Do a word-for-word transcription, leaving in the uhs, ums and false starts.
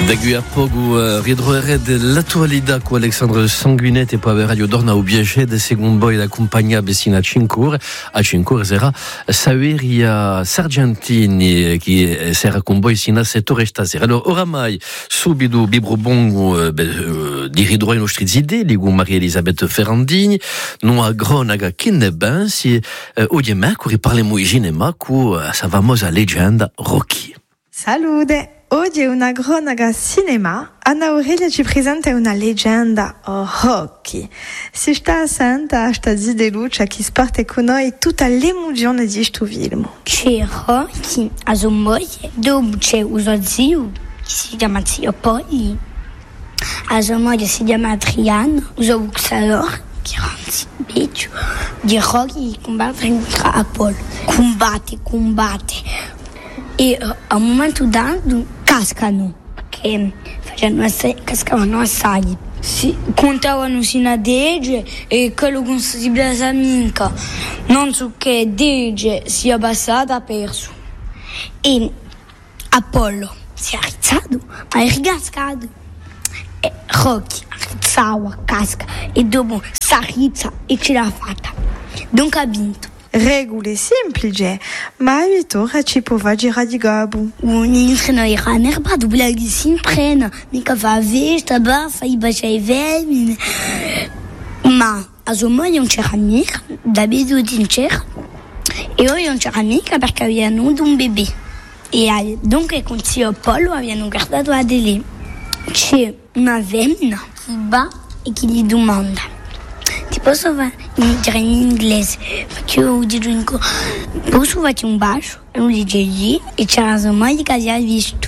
Dagui a poco uh, ritroverete dell'attualità con Alexandre Sanguinetti e poi a Radio Dorna Ubiege de secondo poi l'accompagna vicino a cinque a cinque sarà Saveria Sargentini che sarà con voi sino a sette ore stasera. Allora oramai subito Bibro Bongo uh, di ridurre i nostri idee di Maria Elisabeth Ferrandini non a Gronaga che ne ben si uh, oggi mercoledì parliamo di cinema con uh, la famosa leggenda Rocky. Salute! Oggi è una cronaca cinema. Anna Aurelia ci presenta una leggenda Rocky. Si sta attenta a sta di luce che sparte con noi tutta l'emozione di questo film. C'è Rocky, a sua moglie, dopo c'è un suo zio, che si chiama zio Polly. A sua moglie si chiama Adriano, un suo boxeador, che è un bicho. Di Rocky combatte contro Apollo. Combatte, combatte. E a un momento dato cascano, perché facevano assai, cascavano assai. Si contavano sino a dieci e quello con si blasa mica. Non so che dieci si è abbassato, ha perso. E Apollo si è rizzato, ma è ricascato. E Rocky rizzava, casca e dopo si rizza e ce l'ha fatta. Dunque ha vinto. Regole semplici, ma aiutora ci può girare di gabo. Un'altra non era nerva, dove la si imprena, mica fa vesta, baffa, i bacia i vermi. Ma a sua moglie non c'era mica, Davide non c'era. E io non c'era mica perché avevano un bebè. E dunque con zio Apollo avevano guardato a Adele. C'è una femmina che va e che gli domanda: ti posso dire in inglese? Perché io dico, posso farti un bacio? E lui dice sì, e c'era sua moglie che aveva visto.